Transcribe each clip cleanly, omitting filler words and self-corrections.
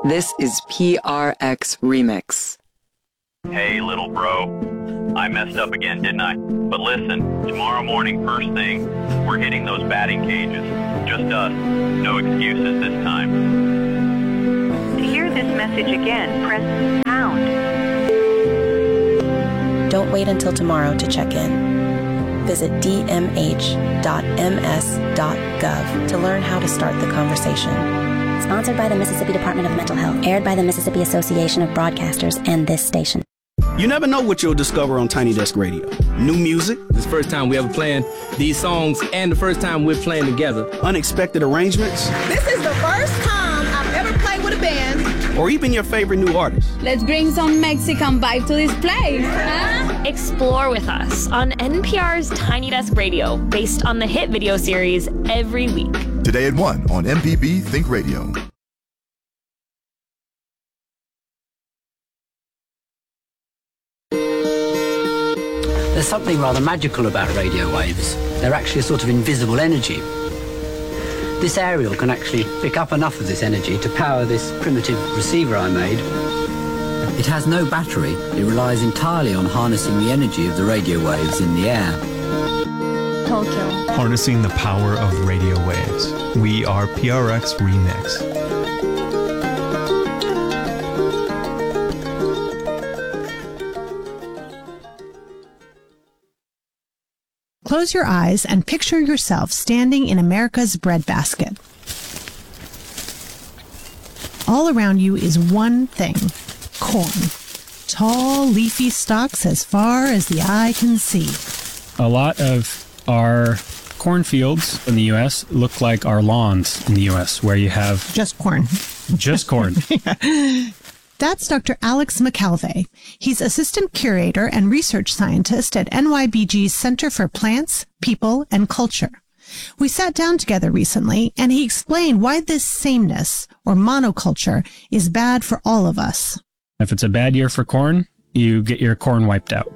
This is PRX Remix. Hey, little bro. I messed up again, didn't I? But listen, tomorrow morning, first thing, we're hitting those batting cages. Just us. No excuses this time. To hear this message again, press pound. Don't wait until tomorrow to check in. Visit dmh.ms.gov to learn how to start the conversation. Sponsored by the Mississippi Department of Mental Health. Aired by the Mississippi Association of Broadcasters and this station. You never know what you'll discover on Tiny Desk Radio. New music. This is the first time we ever playing these songs and the first time we're playing together. Unexpected arrangements. This is the first time I've ever played with a band. Or even your favorite new artist. Let's bring some Mexican vibe to this place. Huh? Explore with us on NPR's Tiny Desk Radio, based on the hit video series Every Week. Today at 1 on MPB Think Radio. There's something rather magical about radio waves. They're actually a sort of invisible energy. This aerial can actually pick up enough of this energy to power this primitive receiver I made. It has no battery. It relies entirely on harnessing the energy of the radio waves in the air. Tokyo. Harnessing the power of radio waves. We are PRX Remix. Close your eyes and picture yourself standing in America's breadbasket. All around you is one thing: corn. Tall, leafy stalks as far as the eye can see. A lot of our cornfields in the U.S. look like our lawns in the U.S., where you have... Just corn. Just corn. Yeah. That's Dr. Alex McAlvey. He's assistant curator and research scientist at NYBG's Center for Plants, People, and Culture. We sat down together recently, and he explained why this sameness, or monoculture, is bad for all of us. If it's a bad year for corn, you get your corn wiped out.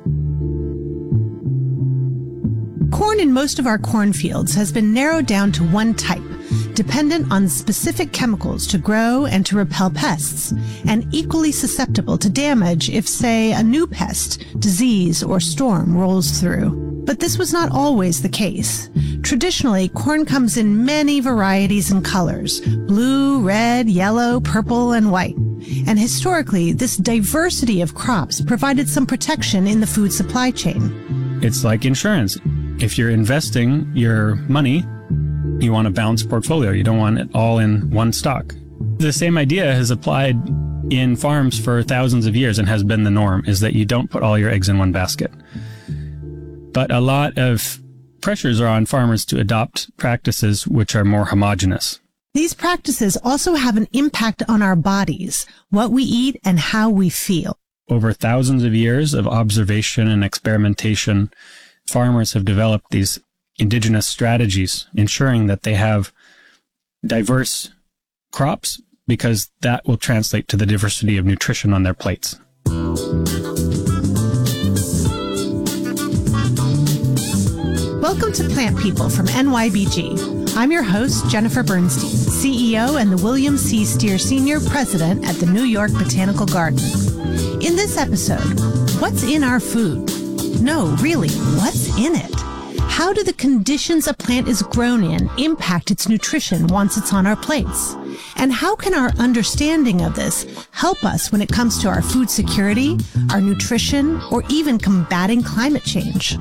Corn in most of our cornfields has been narrowed down to one type, dependent on specific chemicals to grow and to repel pests, and equally susceptible to damage if, say, a new pest, disease, or storm rolls through. But this was not always the case. Traditionally, corn comes in many varieties and colors: blue, red, yellow, purple, and white. And historically, this diversity of crops provided some protection in the food supply chain. It's like insurance. If you're investing your money, you want a balanced portfolio. You don't want it all in one stock. The same idea has applied in farms for thousands of years and has been the norm, is that you don't put all your eggs in one basket. But a lot of pressures are on farmers to adopt practices which are more homogeneous. These practices also have an impact on our bodies, what we eat, and how we feel. Over thousands of years of observation and experimentation, farmers have developed these indigenous strategies, ensuring that they have diverse crops, because that will translate to the diversity of nutrition on their plates. Welcome to Plant People from NYBG. I'm your host, Jennifer Bernstein, CEO and the William C. Steer Sr. President at the New York Botanical Garden. In this episode, what's in our food? No, really, what's in it? How do the conditions a plant is grown in impact its nutrition once it's on our plates? And how can our understanding of this help us when it comes to our food security, our nutrition, or even combating climate change?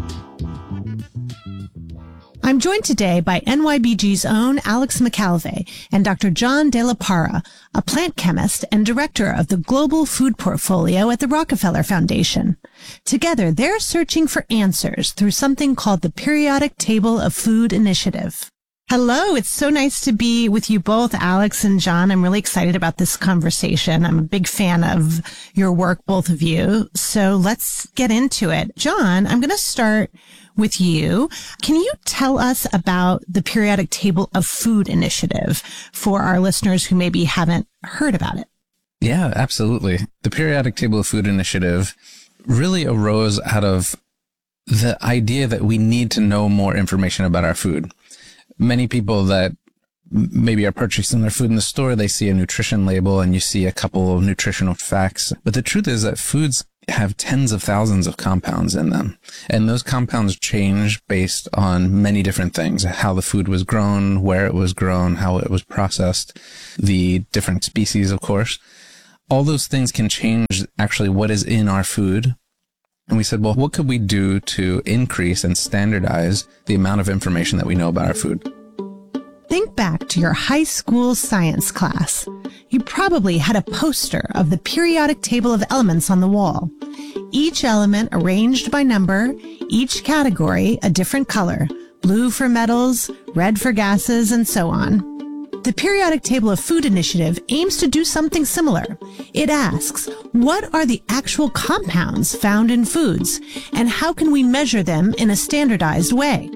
I'm joined today by NYBG's own Alex McAlvey and Dr. John De La Parra, a plant chemist and director of the Global Food Portfolio at the Rockefeller Foundation. Together, they're searching for answers through something called the Periodic Table of Food Initiative. Hello, it's so nice to be with you both, Alex and John. I'm really excited about this conversation. I'm a big fan of your work, both of you. So let's get into it. John, I'm going to start with you. Can you tell us about the Periodic Table of Food Initiative for our listeners who maybe haven't heard about it? Yeah, absolutely. The Periodic Table of Food Initiative really arose out of the idea that we need to know more information about our food. Many people that maybe are purchasing their food in the store, they see a nutrition label and you see a couple of nutritional facts. But the truth is that foods have tens of thousands of compounds in them. And those compounds change based on many different things: how the food was grown, where it was grown, how it was processed, the different species, of course. All those things can change actually what is in our food. And we said, well, what could we do to increase and standardize the amount of information that we know about our food? Think back to your high school science class. You probably had a poster of the periodic table of elements on the wall. Each element arranged by number, each category a different color: blue for metals, red for gases, and so on. The Periodic Table of Food Initiative aims to do something similar. It asks, what are the actual compounds found in foods, and how can we measure them in a standardized way?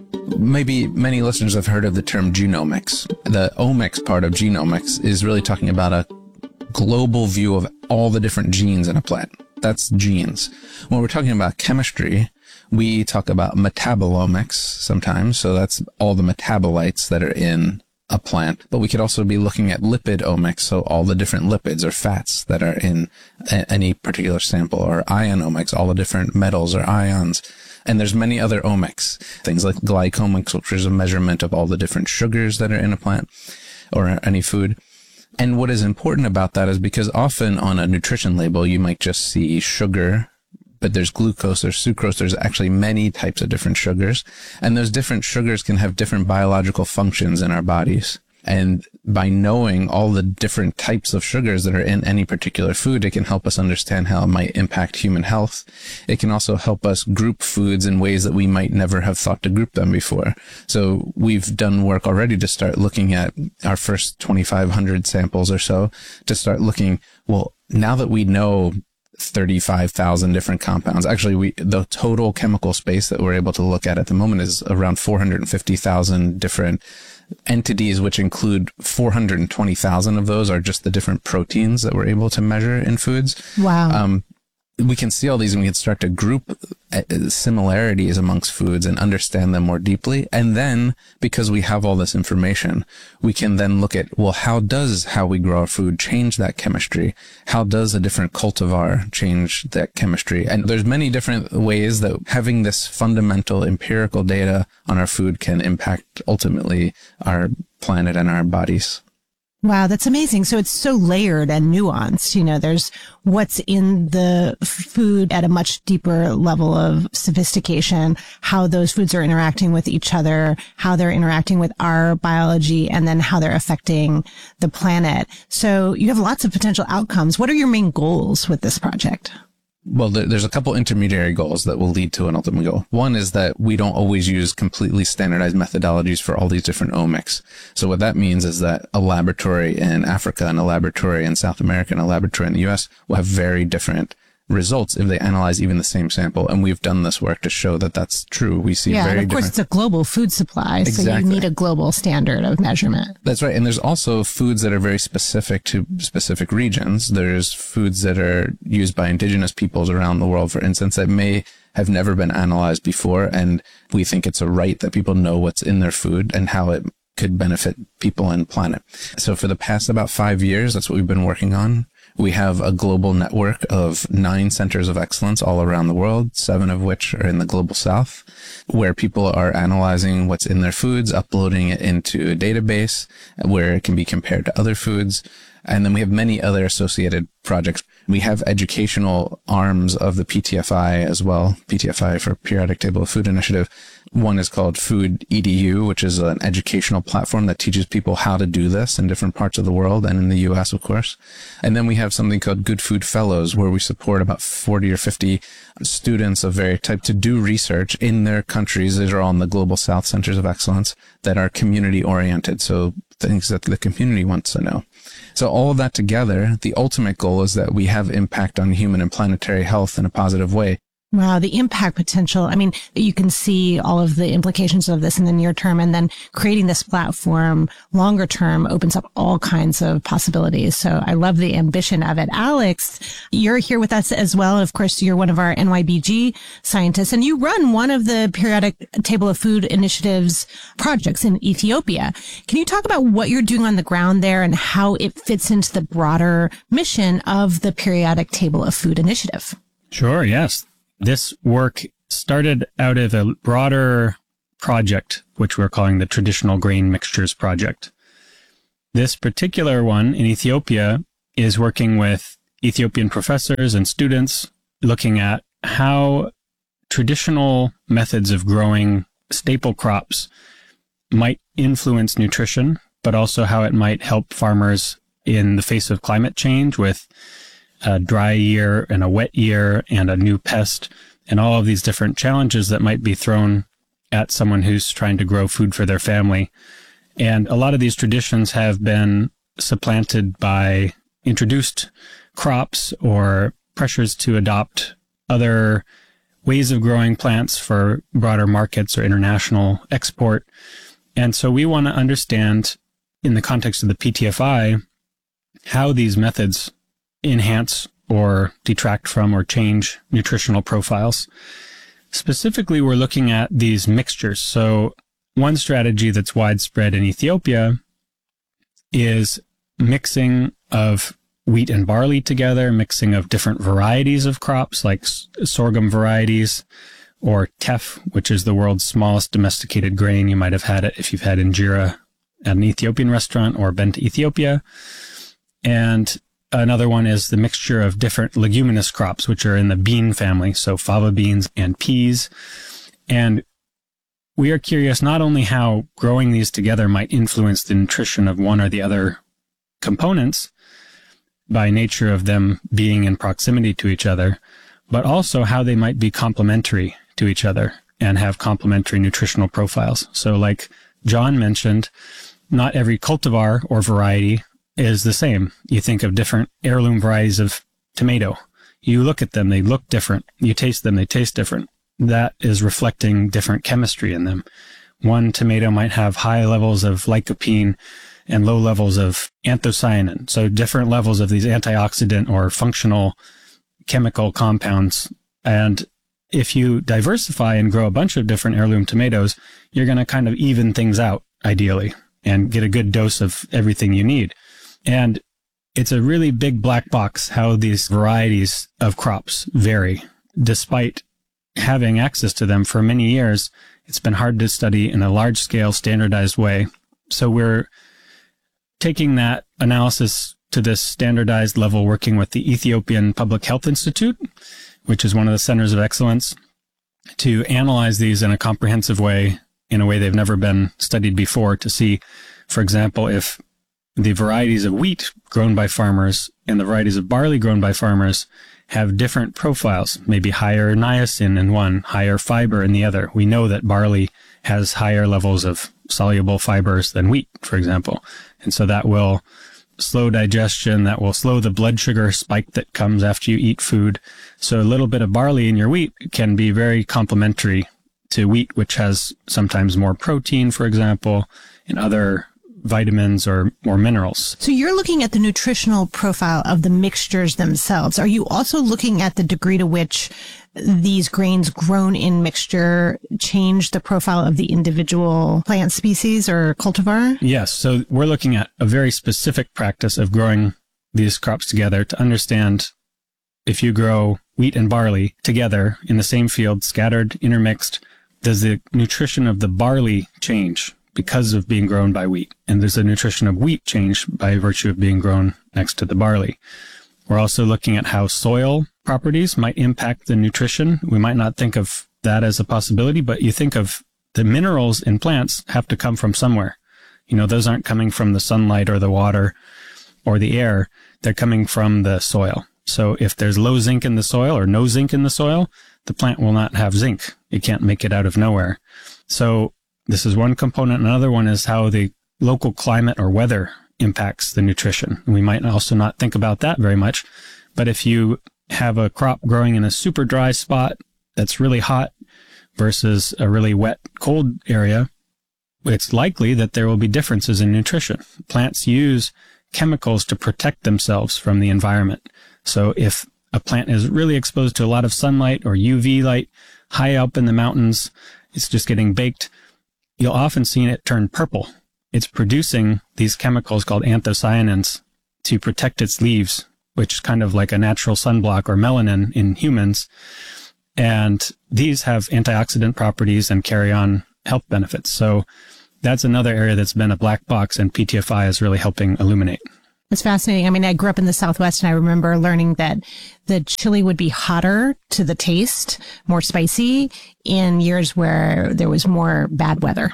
Maybe many listeners have heard of the term genomics. The omics part of genomics is really talking about a global view of all the different genes in a plant. That's genes. When we're talking about chemistry, we talk about metabolomics sometimes. So that's all the metabolites that are in a plant. But we could also be looking at lipidomics, so all the different lipids or fats that are in any particular sample, or ionomics, all the different metals or ions. And there's many other omics, things like glycomics, which is a measurement of all the different sugars that are in a plant or any food. And what is important about that is because often on a nutrition label, you might just see sugar, but there's glucose, there's sucrose, there's actually many types of different sugars. And those different sugars can have different biological functions in our bodies. And by knowing all the different types of sugars that are in any particular food, it can help us understand how it might impact human health. It can also help us group foods in ways that we might never have thought to group them before. So we've done work already to start looking at our first 2,500 samples or so, to start looking, well, now that we know 35,000 different compounds. Actually, the total chemical space that we're able to look at the moment is around 450,000 different entities, which include 420,000 of those are just the different proteins that we're able to measure in foods. Wow. We can see all these and we can start to group similarities amongst foods and understand them more deeply. And then, because we have all this information, we can then look at, well, how does how we grow our food change that chemistry? How does a different cultivar change that chemistry? And there's many different ways that having this fundamental empirical data on our food can impact ultimately our planet and our bodies. Wow, that's amazing. So it's so layered and nuanced. You know, there's what's in the food at a much deeper level of sophistication, how those foods are interacting with each other, how they're interacting with our biology, and then how they're affecting the planet. So you have lots of potential outcomes. What are your main goals with this project? Well, there's a couple intermediary goals that will lead to an ultimate goal. One is that we don't always use completely standardized methodologies for all these different omics. So what that means is that a laboratory in Africa and a laboratory in South America and a laboratory in the US will have very different results if they analyze even the same sample. And we've done this work to show that that's true. We see very different. Yeah, and of course it's a global food supply, Exactly. So you need a global standard of measurement. That's right. And there's also foods that are very specific to specific regions. There's foods that are used by indigenous peoples around the world, for instance, that may have never been analyzed before. And we think it's a right that people know what's in their food and how it could benefit people and planet. So for the past about 5 years, that's what we've been working on. We have a global network of 9 centers of excellence all around the world, 7 of which are in the global south, where people are analyzing what's in their foods, uploading it into a database where it can be compared to other foods. And then we have many other associated projects. We have educational arms of the PTFI as well, PTFI for Periodic Table of Food Initiative. One is called Food EDU, which is an educational platform that teaches people how to do this in different parts of the world and in the US, of course. And then we have something called Good Food Fellows, where we support about 40 or 50 students of various type to do research in their countries. These are all in the Global South Centers of Excellence that are community oriented. So things that the community wants to know. So all of that together, the ultimate goal is that we have impact on human and planetary health in a positive way. Wow, the impact potential. I mean, you can see all of the implications of this in the near term, and then creating this platform longer term opens up all kinds of possibilities. So I love the ambition of it. Alex, you're here with us as well. Of course, you're one of our NYBG scientists, and you run one of the Periodic Table of Food Initiative's projects in Ethiopia. Can you talk about what you're doing on the ground there and how it fits into the broader mission of the Periodic Table of Food Initiative? Sure, yes. This work started out of a broader project, which we're calling the Traditional Grain Mixtures Project. This particular one in Ethiopia is working with Ethiopian professors and students, looking at how traditional methods of growing staple crops might influence nutrition, but also how it might help farmers in the face of climate change with a dry year and a wet year and a new pest and all of these different challenges that might be thrown at someone who's trying to grow food for their family. And a lot of these traditions have been supplanted by introduced crops or pressures to adopt other ways of growing plants for broader markets or international export. And so we want to understand, in the context of the PTFI, how these methods enhance or detract from or change nutritional profiles. Specifically, we're looking at these mixtures. So one strategy that's widespread in Ethiopia is mixing of wheat and barley together, mixing of different varieties of crops like sorghum varieties or teff, which is the world's smallest domesticated grain. You might have had it if you've had injera at an Ethiopian restaurant or been to Ethiopia. And another one is the mixture of different leguminous crops, which are in the bean family, so fava beans and peas. And we are curious not only how growing these together might influence the nutrition of one or the other components by nature of them being in proximity to each other, but also how they might be complementary to each other and have complementary nutritional profiles. So like John mentioned, not every cultivar or variety is the same. You think of different heirloom varieties of tomato. You look at them, they look different. You taste them, they taste different. That is reflecting different chemistry in them. One tomato might have high levels of lycopene and low levels of anthocyanin. So different levels of these antioxidant or functional chemical compounds. And if you diversify and grow a bunch of different heirloom tomatoes, you're going to kind of even things out, ideally, and get a good dose of everything you need. And it's a really big black box how these varieties of crops vary. Despite having access to them for many years, it's been hard to study in a large-scale, standardized way. So we're taking that analysis to this standardized level, working with the Ethiopian Public Health Institute, which is one of the centers of excellence, to analyze these in a comprehensive way, in a way they've never been studied before, to see, for example, if the varieties of wheat grown by farmers and the varieties of barley grown by farmers have different profiles, maybe higher niacin in one, higher fiber in the other. We know that barley has higher levels of soluble fibers than wheat, for example. And so that will slow digestion, that will slow the blood sugar spike that comes after you eat food. So a little bit of barley in your wheat can be very complementary to wheat, which has sometimes more protein, for example, and other vitamins or minerals. So you're looking at the nutritional profile of the mixtures themselves. Are you also looking at the degree to which these grains grown in mixture change the profile of the individual plant species or cultivar? Yes. So we're looking at a very specific practice of growing these crops together to understand if you grow wheat and barley together in the same field, scattered, intermixed, does the nutrition of the barley change because of being grown by wheat? And does the nutrition of wheat change by virtue of being grown next to the barley? We're also looking at how soil properties might impact the nutrition. We might not think of that as a possibility, but you think of the minerals in plants have to come from somewhere. You know, those aren't coming from the sunlight or the water or the air. They're coming from the soil. So if there's low zinc in the soil or no zinc in the soil, the plant will not have zinc. It can't make it out of nowhere. So this is one component. Another one is how the local climate or weather impacts the nutrition. We might also not think about that very much, but if you have a crop growing in a super dry spot that's really hot versus a really wet, cold area, it's likely that there will be differences in nutrition. Plants use chemicals to protect themselves from the environment. So if a plant is really exposed to a lot of sunlight or UV light high up in the mountains, it's just getting baked, you'll often see it turn purple. It's producing these chemicals called anthocyanins to protect its leaves, which is kind of like a natural sunblock or melanin in humans. And these have antioxidant properties and carry on health benefits. So that's another area that's been a black box, and PTFI is really helping illuminate. It's fascinating. I mean, I grew up in the Southwest, and I remember learning that the chili would be hotter to the taste, more spicy in years where there was more bad weather.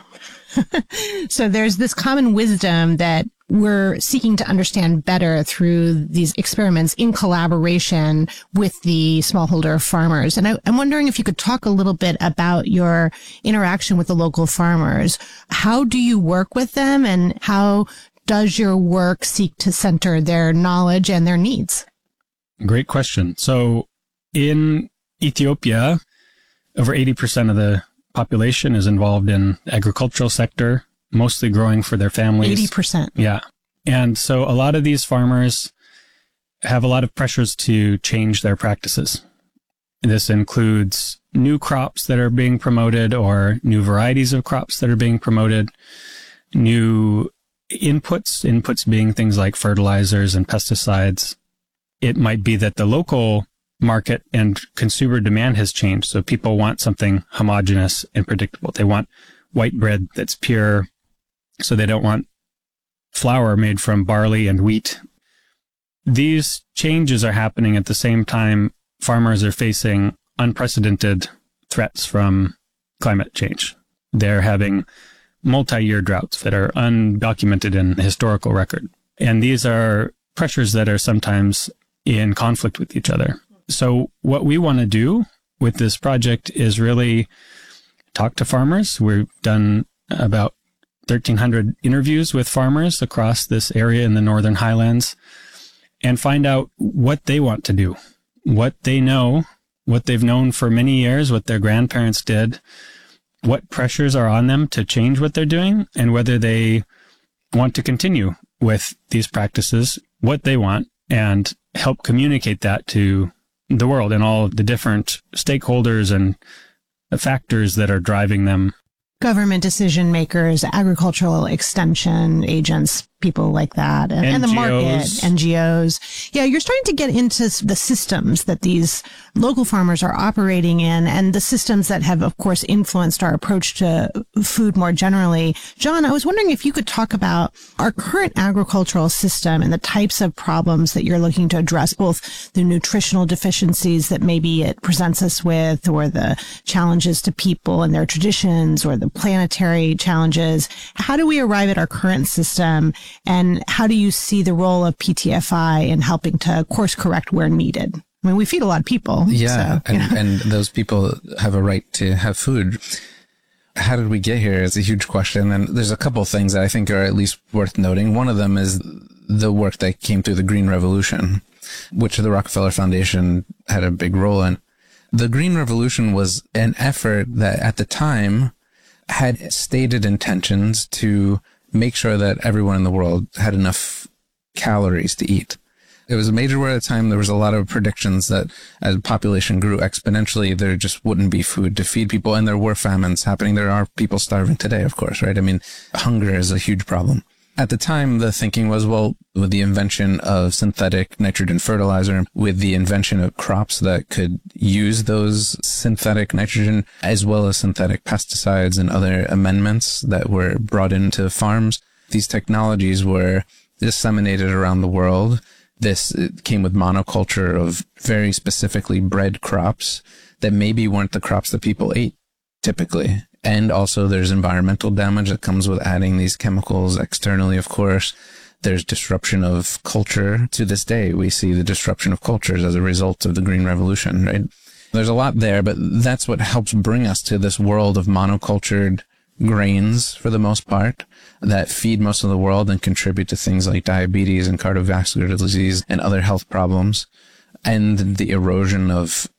So there's this common wisdom that we're seeking to understand better through these experiments in collaboration with the smallholder farmers. And I'm wondering if you could talk a little bit about your interaction with the local farmers. How do you work with them, and how does your work seek to center their knowledge and their needs? Great question. So in Ethiopia, over 80% of the population is involved in the agricultural sector, mostly growing for their families. 80%. Yeah. And so a lot of these farmers have a lot of pressures to change their practices. This includes new crops that are being promoted, or new varieties of crops that are being promoted, new inputs being things like fertilizers and pesticides. It might be that the local market and consumer demand has changed. So people want something homogeneous and predictable. They want white bread that's pure. So they don't want flour made from barley and wheat. These changes are happening at the same time farmers are facing unprecedented threats from climate change. They're having multi-year droughts that are undocumented in the historical record. And these are pressures that are sometimes in conflict with each other. So what we want to do with this project is really talk to farmers. We've done about 1,300 interviews with farmers across this area in the Northern Highlands, and find out what they want to do, what they know, what they've known for many years, what their grandparents did, what pressures are on them to change what they're doing, and whether they want to continue with these practices, what they want, and help communicate that to the world and all of the different stakeholders and the factors that are driving them. Government decision makers, agricultural extension agents, people like that, and the market, NGOs. Yeah, you're starting to get into the systems that these local farmers are operating in, and the systems that have, of course, influenced our approach to food more generally. John, I was wondering if you could talk about our current agricultural system and the types of problems that you're looking to address, both the nutritional deficiencies that maybe it presents us with, or the challenges to people and their traditions, or the planetary challenges. How do we arrive at our current system, and how do you see the role of PTFI in helping to course correct where needed? I mean, we feed a lot of people. Yeah, so, and those people have a right to have food. How did we get here is a huge question, and there's a couple of things that I think are at least worth noting. One of them is the work that came through the Green Revolution, which the Rockefeller Foundation had a big role in. The Green Revolution was an effort that at the time had stated intentions to make sure that everyone in the world had enough calories to eat. It was a major war at the time. There was a lot of predictions that as population grew exponentially, there just wouldn't be food to feed people, and there were famines happening. There are people starving today, of course, right? I mean, hunger is a huge problem. At the time, the thinking was, well, with the invention of synthetic nitrogen fertilizer, with the invention of crops that could use those synthetic nitrogen, as well as synthetic pesticides and other amendments that were brought into farms, these technologies were disseminated around the world. This came with monoculture of very specifically bred crops that maybe weren't the crops that people ate typically. And also there's environmental damage that comes with adding these chemicals externally, of course. There's disruption of culture. To this day, we see the disruption of cultures as a result of the Green Revolution, right? There's a lot there, but that's what helps bring us to this world of monocultured grains, for the most part, that feed most of the world and contribute to things like diabetes and cardiovascular disease and other health problems, and the erosion of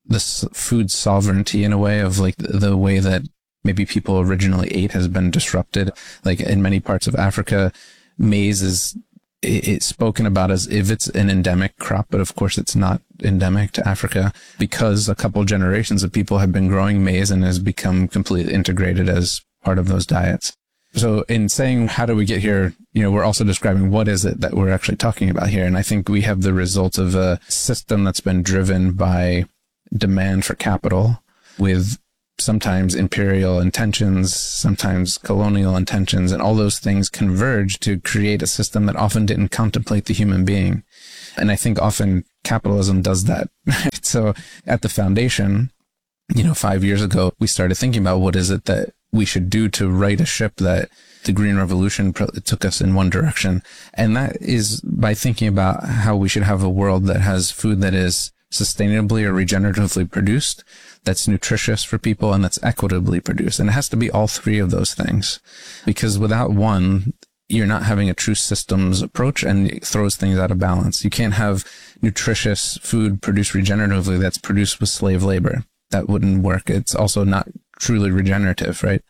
this food sovereignty in a way of like the way that maybe people originally ate has been disrupted. Like in many parts of Africa, maize is it's spoken about as if it's an endemic crop, but of course it's not endemic to Africa because a couple generations of people have been growing maize and has become completely integrated as part of those diets. So in saying, how do we get here? We're also describing what is it that we're actually talking about here. And I think we have the results of a system that's been driven by demand for capital with sometimes imperial intentions, sometimes colonial intentions, and all those things converge to create a system that often didn't contemplate the human being. And I think often capitalism does that. So at the foundation, 5 years ago, we started thinking about what is it that we should do to right a ship that the Green Revolution took us in one direction. And that is by thinking about how we should have a world that has food that is sustainably or regeneratively produced, that's nutritious for people, and that's equitably produced. And it has to be all three of those things, because without one, you're not having a true systems approach, and it throws things out of balance. You can't have nutritious food produced regeneratively that's produced with slave labor. That wouldn't work. It's also not truly regenerative, right?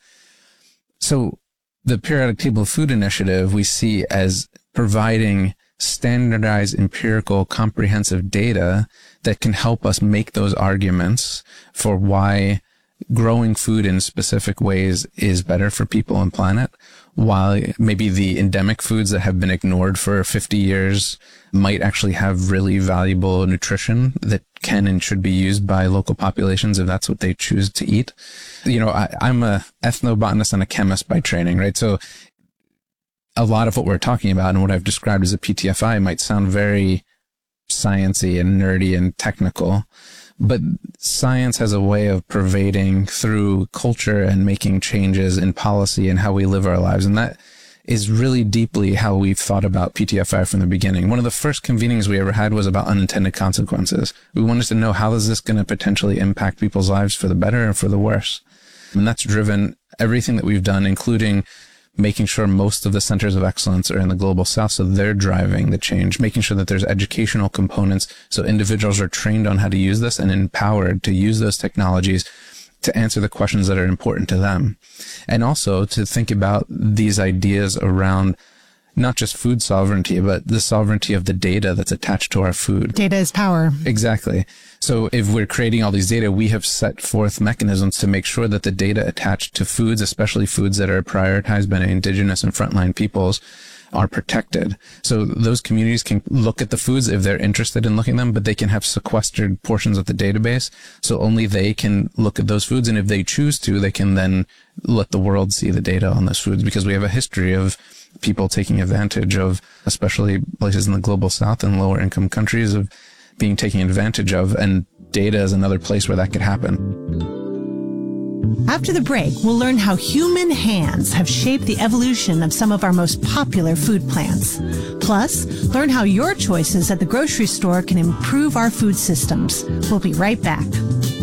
So the Periodic Table of Food Initiative we see as providing standardized, empirical, comprehensive data that can help us make those arguments for why growing food in specific ways is better for people and planet, while maybe the endemic foods that have been ignored for 50 years might actually have really valuable nutrition that can and should be used by local populations if that's what they choose to eat. I'm a ethnobotanist and a chemist by training, right? So a lot of what we're talking about and what I've described as a PTFI might sound very sciencey and nerdy and technical, but science has a way of pervading through culture and making changes in policy and how we live our lives. And that is really deeply how we've thought about PTFI from the beginning. One of the first convenings we ever had was about unintended consequences. We wanted to know, how is this going to potentially impact people's lives for the better and for the worse? And that's driven everything that we've done, including making sure most of the centers of excellence are in the global south, so they're driving the change, making sure that there's educational components so individuals are trained on how to use this and empowered to use those technologies to answer the questions that are important to them. And also to think about these ideas around not just food sovereignty, but the sovereignty of the data that's attached to our food. Data is power. Exactly. So if we're creating all these data, we have set forth mechanisms to make sure that the data attached to foods, especially foods that are prioritized by indigenous and frontline peoples, are protected. So those communities can look at the foods if they're interested in looking at them, but they can have sequestered portions of the database. So only they can look at those foods. And if they choose to, they can then let the world see the data on those foods, because we have a history of people taking advantage of, especially places in the global south and lower income countries, of being taken advantage of. And data is another place where that could happen. After the break, we'll learn how human hands have shaped the evolution of some of our most popular food plants. Plus, learn how your choices at the grocery store can improve our food systems. We'll be right back.